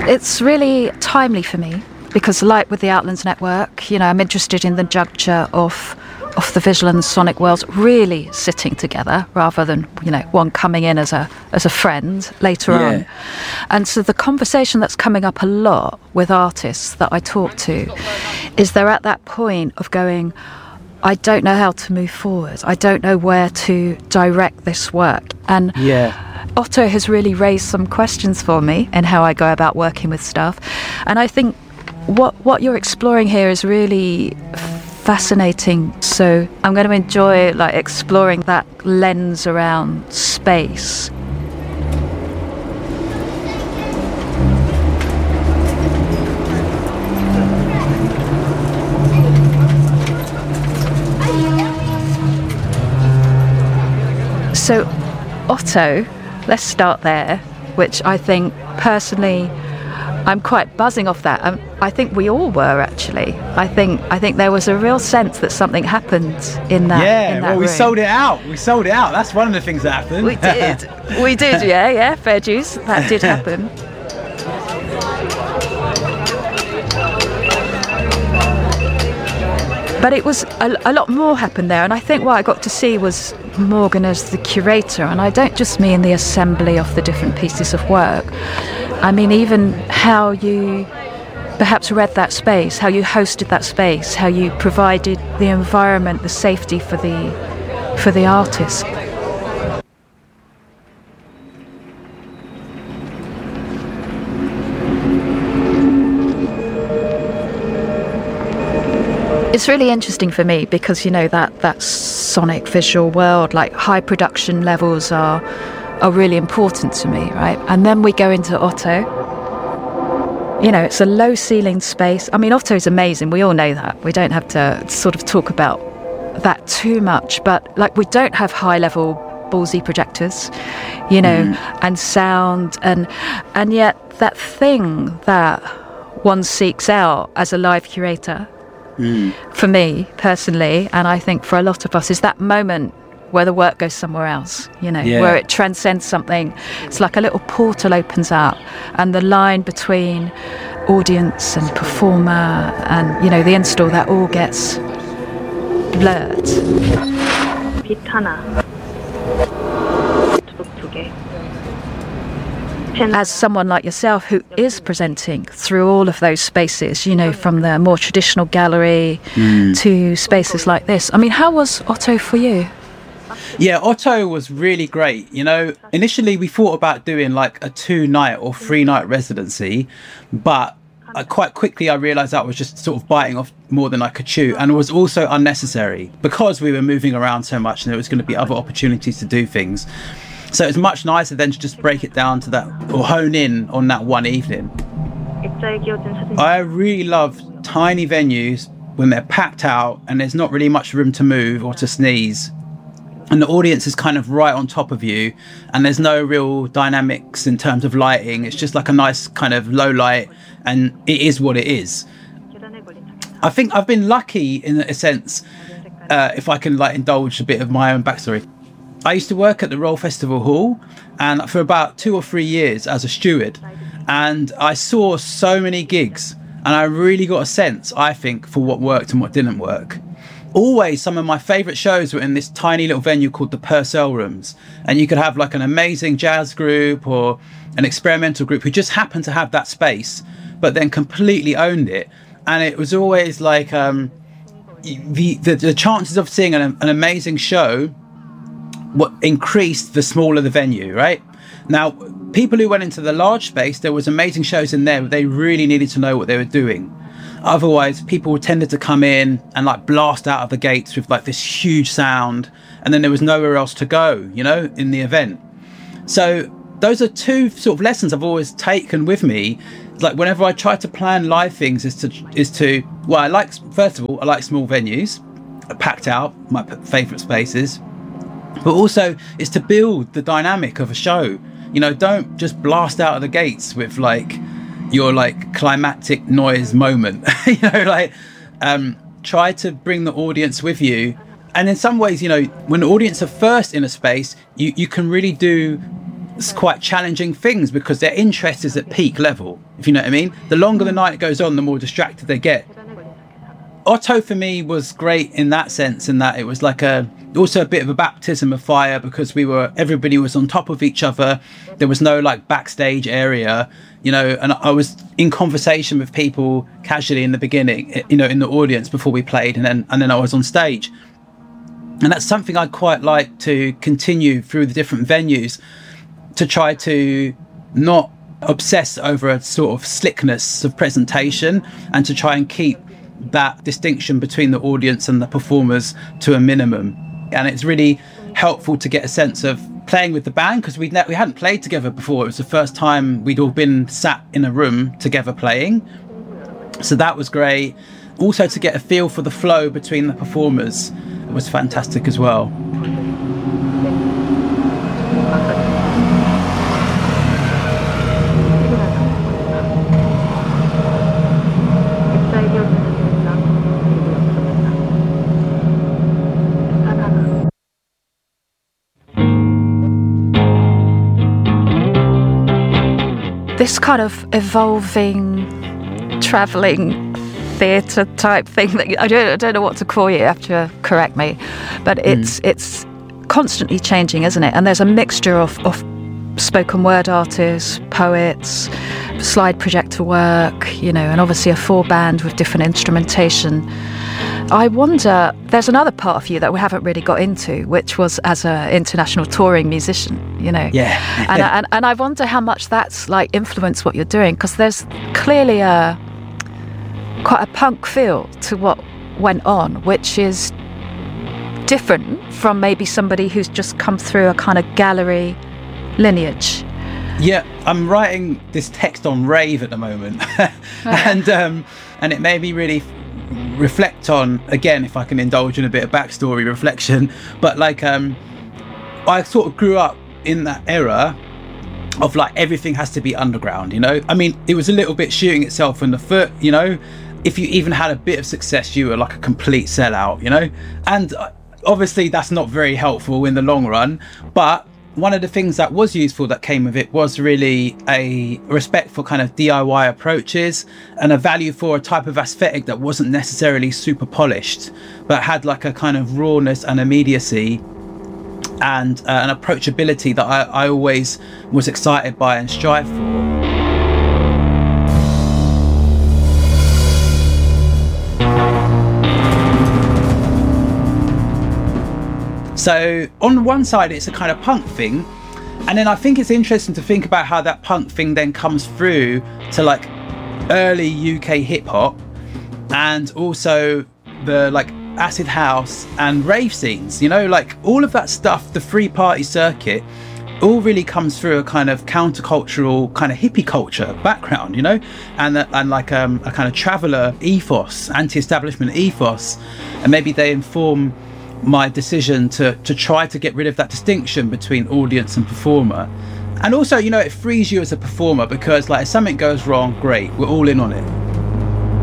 It's really timely for me because, like with the Outlands Network, I'm interested in the juncture of the visual and the sonic worlds really sitting together rather than, one coming in as a friend later on. And so the conversation that's coming up a lot with artists that I talk to is they're at that point of going, I don't know how to move forward. I don't know where to direct this work. And Otto has really raised some questions for me in how I go about working with stuff. And I think what you're exploring here is really fascinating. So I'm going to enjoy exploring that lens around space. So Otto, let's start there, which I think personally I'm quite buzzing off that. I think we all were, actually. I think there was a real sense that something happened in that. Yeah, well, we room. sold it out. That's one of the things that happened. We did. Yeah, fair dues. That did happen. But it was a lot more happened there, and I think what I got to see was Morgan as the curator, and I don't just mean the assembly of the different pieces of work. I mean even how you perhaps read that space, how you hosted that space, how you provided the environment, the safety for the artist. It's really interesting for me because, that sonic visual world, high production levels are really important to me, right? And then we go into Otto. It's a low ceiling space. I mean, Otto's amazing. We all know that. We don't have to sort of talk about that too much. But, we don't have high level ballsy projectors, and sound. And yet that thing that one seeks out as a live curator, for me personally, and I think for a lot of us, is that moment where the work goes somewhere else, where it transcends something. It's like a little portal opens up and the line between audience and performer and, the install, that all gets blurred. 빛 하나. As someone like yourself who is presenting through all of those spaces, from the more traditional gallery to spaces like this. I mean, how was Otto for you? Yeah, Otto was really great. Initially we thought about doing a 2-night or 3-night residency, but quite quickly I realised that was just sort of biting off more than I could chew, and it was also unnecessary because we were moving around so much and there was going to be other opportunities to do things. So it's much nicer than to just break it down to that or hone in on that one evening. I really love tiny venues when they're packed out and there's not really much room to move or to sneeze. And the audience is kind of right on top of you and there's no real dynamics in terms of lighting. It's just like a nice kind of low light and it is what it is. I think I've been lucky in a sense, if I can indulge a bit of my own backstory. I used to work at the Royal Festival Hall and for about 2 or 3 years as a steward, and I saw so many gigs and I really got a sense, I think, for what worked and what didn't work. Always some of my favourite shows were in this tiny little venue called the Purcell Rooms, and you could have an amazing jazz group or an experimental group who just happened to have that space but then completely owned it, and it was always the chances of seeing an amazing show what increased the smaller the venue, right? Now, people who went into the large space, there was amazing shows in there, but they really needed to know what they were doing. Otherwise, people tended to come in and blast out of the gates with this huge sound, and then there was nowhere else to go, in the event. So those are two sort of lessons I've always taken with me. Whenever I try to plan live things first of all, I like small venues, packed out, my favourite spaces. But also it's to build the dynamic of a show. Don't just blast out of the gates with your climactic noise moment. Try to bring the audience with you. And in some ways, when the audience are first in a space, you can really do quite challenging things because their interest is at peak level, if you know what I mean. The longer the night goes on, the more distracted they get. Otto for me was great in that sense, in that it was like also a bit of a baptism of fire, because everybody was on top of each other. There was no like backstage area, you know, and I was in conversation with people casually in the beginning, you know, in the audience before we played, and then I was on stage. And that's something I'd quite like to continue through the different venues, to try to not obsess over a sort of slickness of presentation, and to try and keep that distinction between the audience and the performers to a minimum. And it's really helpful to get a sense of playing with the band, because we hadn't played together before. It was the first time we'd all been sat in a room together playing, so that was great. Also, to get a feel for the flow between the performers was fantastic as well. This kind of evolving, travelling theatre type thing that I don't know what to call you. You have to correct me, but it's constantly changing, isn't it? And there's a mixture of spoken word artists, poets, slide projector work, you know, and obviously a full band with different instrumentation. I wonder, there's another part of you that we haven't really got into, which was as an international touring musician, you know. Yeah. and I wonder how much that's like influenced what you're doing, because there's clearly quite a punk feel to what went on, which is different from maybe somebody who's just come through a kind of gallery lineage. Yeah, I'm writing this text on rave at the moment, and it made me really reflect on, again, if I can indulge in a bit of backstory reflection, but like I sort of grew up in that era of like everything has to be underground, you know. I mean, it was a little bit shooting itself in the foot, you know. If you even had a bit of success, you were like a complete sellout, you know. And obviously that's not very helpful in the long run, but one of the things that was useful that came of it was really a respect for kind of DIY approaches, and a value for a type of aesthetic that wasn't necessarily super polished, but had like a kind of rawness and immediacy and an approachability that I always was excited by and strived for. So on one side, it's a kind of punk thing. And then I think it's interesting to think about how that punk thing then comes through to like early UK hip hop, and also the like acid house and rave scenes, you know, like all of that stuff, the free party circuit, all really comes through a kind of countercultural kind of hippie culture background, you know, and like a kind of traveller ethos, anti-establishment ethos. And maybe they inform my decision to try to get rid of that distinction between audience and performer. And also, you know, it frees you as a performer, because like if something goes wrong, great, we're all in on it.